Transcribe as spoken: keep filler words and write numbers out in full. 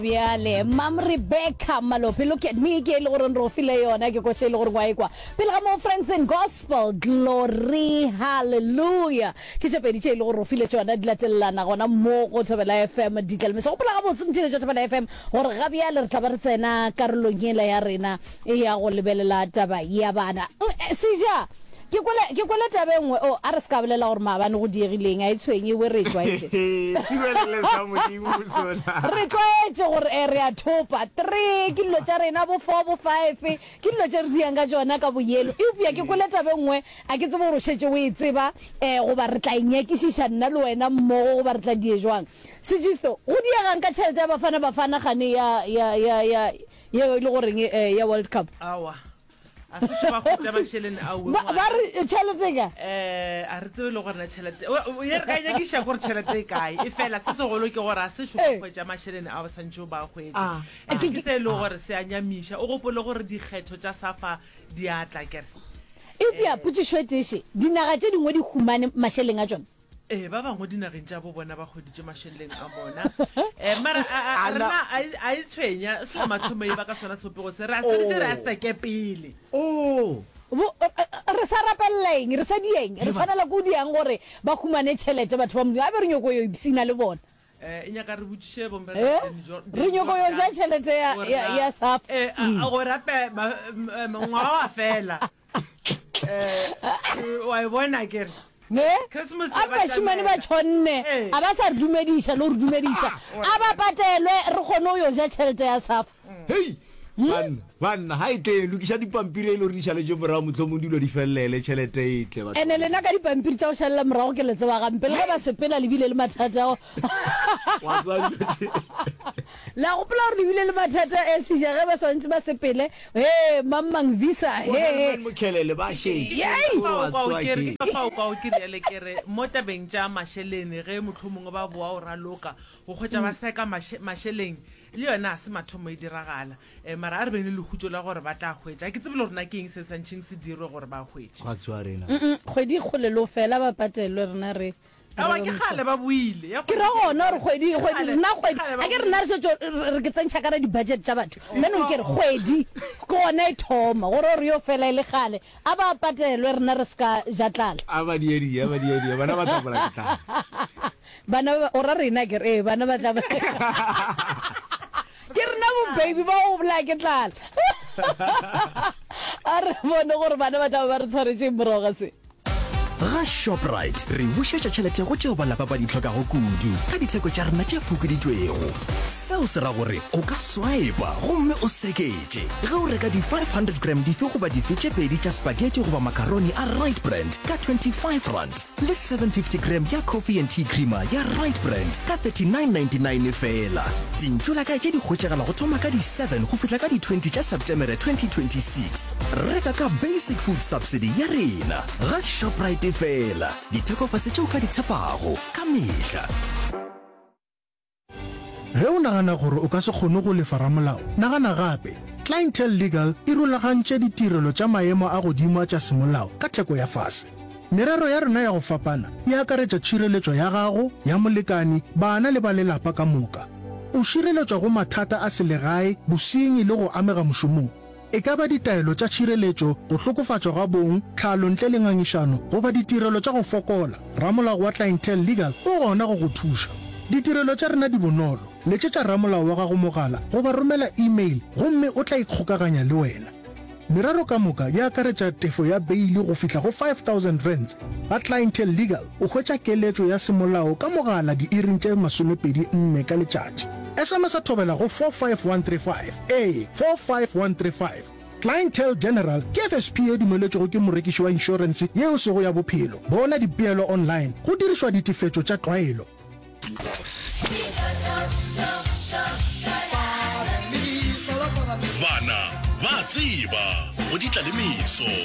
Biale, Mam Rebecca Malope, look at me, ke lo ron rofile yona ke ko se lo re kwa kwa. Pele ga mo friends in gospel, glory, hallelujah. Ke tse pedi tse lo rofile tsona di latelana gona mo go Thobela F M di tla me so pela ga botse ntile tsa Thobela F M gore ga biale re tla ba re tsena karolong yela ya rena e ya go lebelela taba ya bana. Sija ke kwela ke kwela tabengwe o a re ska bolela gore maabane go diegileng a itshwenye we re tswa ite se wele sa modimo sona re kwetse gore area thopa three ke lo tsa rena bo four bo five ke lo tsa re dianga jona ka boyelo e bua ke kwela tabengwe a ke tsebo go shetse o e tseba eh go ba re tla inyakishisha nna le wena mmogo go ba re tla die jwang se jisto go diagang ka tšhelete ya bafana bafana gane ya ya ya ya ya ile gore ya World Cup awa a se tshaba go tšaba tšhelete a o ba re tšhelete ka eh a re tsebe le gore na tšhelete o ye re ka nyakisha gore tšhelete e kae e fela se se golo ke gore a se shopo go tšama tšhelete a ba santšo ba gwetse a ke se le gore se a nyamisha o gopole gore dikgetho tša safa di atla kere e bia putsishwetše dinaga tše dingwe di humane masheleng a tsona eh ba bangwe dinageng tša bo bona ba goditše masheleng a bona eh mara rena a itshwenya se mathomo e ba ka sona sepopego se re a se ditše re a seke pele oh re sa rapelleng re sa dieng re tshwanela go diang gore ba khumane tšhelete batho ba modimo a be re nyoko yo ipsina le bona eh e nyaka re botšiše bombe re nyoko yo ja tšhelete ya ya saf eh a go rape ngwaga wa fela eh wa bona kere ne a bashimane ba tshonne a ba sa re dumedisha lo re dumedisha a ba patelwe re gone yo ja tšhelete ya saf hey ban ban ha ite lukisha dipampiri lo risha le jomora motho mo dilo di fellele tšhelete e tle ba ene lena ka dipampiri tša o shalla morago ke letse ba gampele ga ba sepela le bile le mathata la go pla re bile le mathata e se jage ba swantse ba sepele he mamang visa he mo khelele ba she fa o ka o ke le kere mo tabeng tša masheleng ge motlhomongwe ba boa o raloka go khotša ba seka masheleng le yona se mathomo e diragala eh mara a re bene le khutso la gore ba tla khwetša ke tsebe le rena keng se santšheng se dirwe gore ba khwetše ga tswa rena kgwedi kgolelo fela ba patelwe rena re awa ke gale ba buile ya ke ra gona re kgwedi kgwedi nna kgwedi a ke rena re se re ke tsentšha kana di budget tša batho meno ke re kgwedi ke gona e thoma gore re yo fela ile gale a ba patelwe rena re ska jatlala a ba diedi a ba diedi bana ba tla tla bana o ra rena ke re bana ba tla ke rena bo baby ba o bla ke tlala a re bone gore bana ba tla ba re tshwaretse moroga se ga Shoprite re bušetša tšhelete go tšeo balapa ba di tlhokago kudu ka ditheko tša rena tše fokoditšwego seo se ra gore o ka swipa gomme o seketše ge o reka di five hundred gram dife goba dife tše pedi tša spaghetti goba macaroni a right brand ka twenty-five rand le seven fifty gram ya coffee and tea creamer ya right brand ka thirty-nine ninety-nine fela dintšola ka tše di kgotšegala go thoma ka di seven go fihla ka di twenty tša September twenty twenty-six reka ka basic food subsidy ya rena ga Shoprite fela dithekofase tšeo ka di tshepago ka mehla ge o nagana gore o ka se kgone go lefa ramolao nagana gape Clientele Legal e rulagantše ditirelo tša maemo a godimo tša semolao ka theko ya fase merero ya rena ya go fapana e akaretša tšhireletšo ya gago ya molekani bana le ba lelapa ka moka o šireletšwa go mathata a selegae bosenyi le go amega mošomong e ka ba ditaelo tša tšhireletšo go hlokofatšwa ga bong tlhalo ntle le ngangišano goba ditirelo tša go fokola ramolao wa Clientele Legal o gona go go thuša ditirelo tša rena di bonolo letšetša ramolao wa gago mogala goba romela email gomme o tla ikgokaganya le wena merero ka moka ya akaretša tefo ya beili go fihla go five thousand rands ga Clientele Legal o hwetša keletšo ya semolao ka mogala di-iring tše masomepedi nne ka letšatši S M S a thobela go four five one three five a four five one three five Clientele General ke F S P e dumeletšego ke morekiši wa insurance yeo sego ya bophelo bona dipeelo online go dirišwa ditefetšo tša tlwaelo bana ba tseba o ditlalemiso